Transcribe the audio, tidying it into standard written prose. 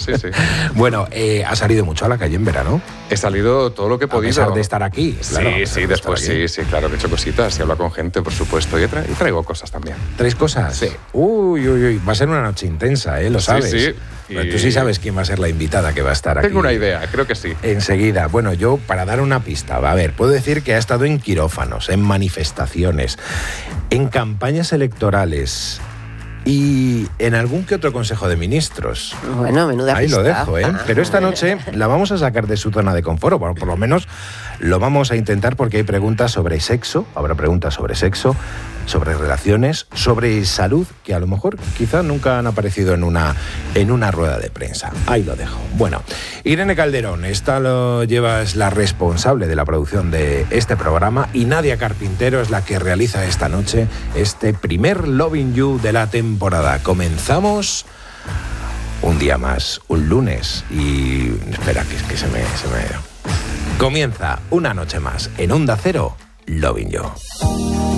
sí, sí. Bueno, ¿has salido mucho a la calle en verano? He salido todo lo que he podido. A pesar de estar aquí. Claro, Sí, después sí, claro, que he hecho cositas y hablo con gente, por supuesto, y traigo cosas también. ¿Tres cosas? Sí. Uy, va a ser una noche intensa, ¿eh? Lo sabes. Sí. Pero tú sí sabes quién va a ser la invitada que va a estar aquí. Tengo una idea, creo que sí. Enseguida. Bueno, yo, para dar una pista, a ver, puedo decir que ha estado en quirófanos, en manifestaciones, en campañas electorales y en algún que otro consejo de ministros. Bueno, menuda Ahí pista. lo dejo, ¿eh? Pero esta noche la vamos a sacar de su zona de confort, bueno, por lo menos lo vamos a intentar, porque hay preguntas sobre sexo, habrá preguntas sobre sexo, sobre relaciones, sobre salud, que a lo mejor quizá nunca han aparecido en una rueda de prensa. Ahí lo dejo. Bueno, Irene Calderón, es la responsable de la producción de este programa, y Nadia Carpintero es la que realiza esta noche este primer Loving You de la temporada. Comenzamos un día más, un lunes, y espera, que se me... Comienza una noche más en Onda Cero, Loving You.